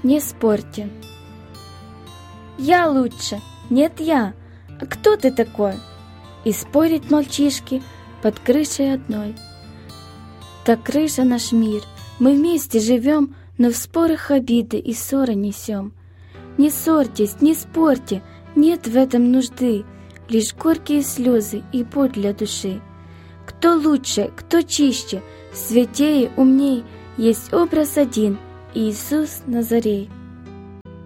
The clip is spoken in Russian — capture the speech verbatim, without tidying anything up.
не спорьте. Я лучше, нет я, а кто ты такой? И спорить мальчишки под крышей одной. Так крыша наш мир, мы вместе живем, но в спорах обиды и ссоры несем. Не ссорьтесь, не спорьте, нет в этом нужды, лишь горькие слезы и боль для души. Кто лучше, кто чище, святее, умней, есть образ один — Иисус Назарей.